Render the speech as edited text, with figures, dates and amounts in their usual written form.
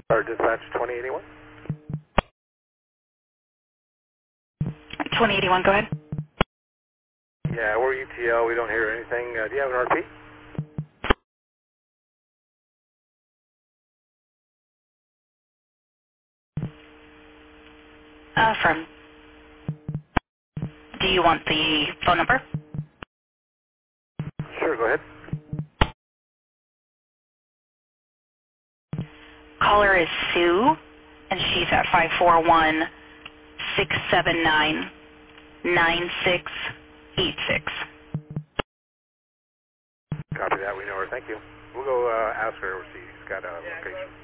Our dispatch 2081. 2081, go ahead. Yeah, we're UTL. We don't hear anything. Do you have an RP? From, do you want the phone number? Sure, go ahead. Caller is Sue, and she's at 541-679-9686. Copy that. We know her. Thank you. We'll go ask her. She's got a location.